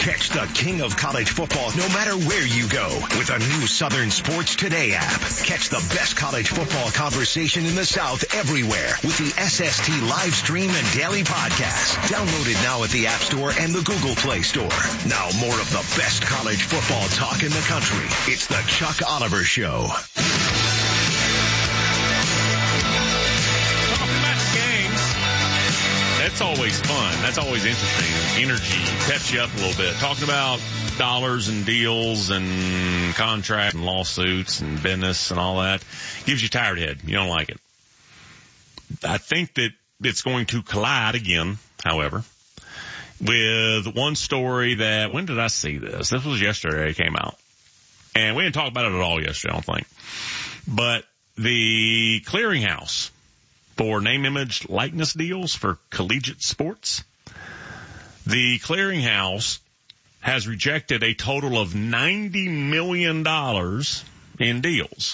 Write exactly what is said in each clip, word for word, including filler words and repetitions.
Catch the king of college football no matter where you go with a new Southern Sports Today app. Catch the best college football conversation in the South everywhere with the S S T live stream and daily podcast. Download it now at the App Store and the Google Play Store. Now more of the best college football talk in the country. It's the Chuck Oliver Show. That's always fun. That's always interesting. Energy peps you up a little bit. Talking about dollars and deals and contracts and lawsuits and business and all that gives you a tired head. You don't like it. I think that it's going to collide again, however, with one story that, when did I see this? This was yesterday it came out. And we didn't talk about it at all yesterday, I don't think. But the clearinghouse for name, image, likeness deals for collegiate sports. The clearinghouse has rejected a total of ninety million dollars in deals.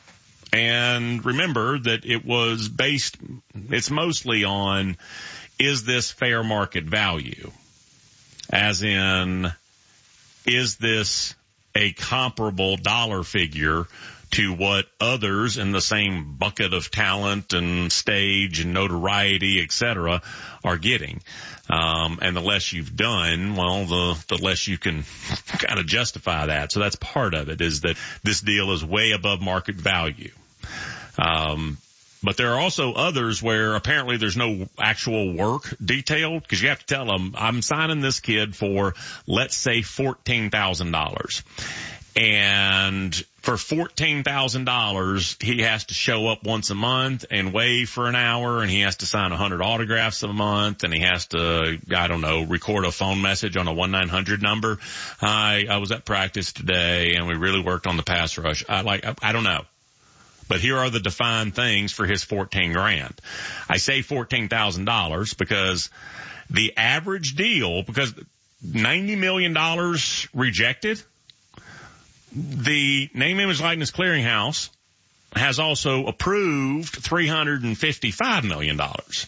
And remember that it was based, it's mostly on, is this fair market value? As in, is this a comparable dollar figure to what others in the same bucket of talent and stage and notoriety, et cetera, are getting. Um, and the less you've done, well, the, the less you can kind of justify that. So that's part of it, is that this deal is way above market value. Um, but there are also others where apparently there's no actual work detailed, because you have to tell them, I'm signing this kid for, let's say, fourteen thousand dollars. And for fourteen thousand dollars, he has to show up once a month and wave for an hour, and he has to sign one hundred autographs a month, and he has to, I don't know, record a phone message on a one nine hundred number. Hi, I was at practice today, and we really worked on the pass rush. I like, I, I don't know. But here are the defined things for his fourteen grand. I say fourteen thousand dollars because the average deal, because ninety million dollars rejected, the Name, Image, Likeness Clearinghouse has also approved three hundred fifty-five million dollars.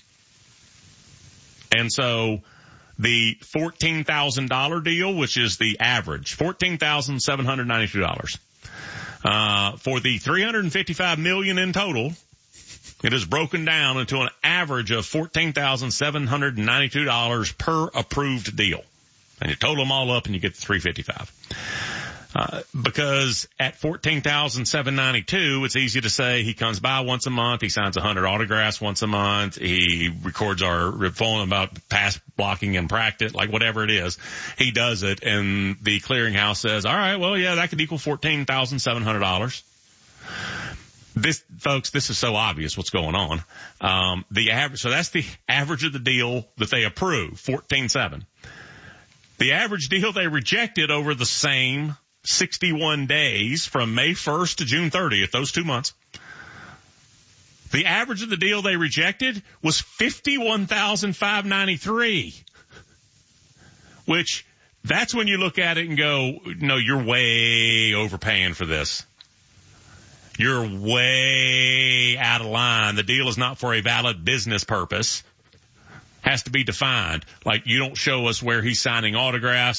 And so the fourteen thousand dollars deal, which is the average, fourteen thousand seven hundred ninety-two dollars. Uh, for the three hundred fifty-five million dollars in total, it is broken down into an average of fourteen thousand seven hundred ninety-two dollars per approved deal. And you total them all up and you get the three hundred fifty-five dollars. Uh, because at fourteen thousand seven hundred ninety-two dollars, it's easy to say he comes by once a month, he signs one hundred autographs once a month, he records our phone about pass blocking in practice, like whatever it is, he does it, and the clearinghouse says, all right, well, yeah, that could equal fourteen thousand seven hundred dollars. This, folks, this is so obvious what's going on. Um, the average, so that's the average of the deal that they approve, fourteen seven. The average deal they rejected over the same sixty-one days from May first to June thirtieth, those two months. The average of the deal they rejected was fifty-one thousand five hundred ninety-three, which that's when you look at it and go, no, you're way overpaying for this. You're way out of line. The deal is not for a valid business purpose. Has to be defined. Like, you don't show us where he's signing autographs.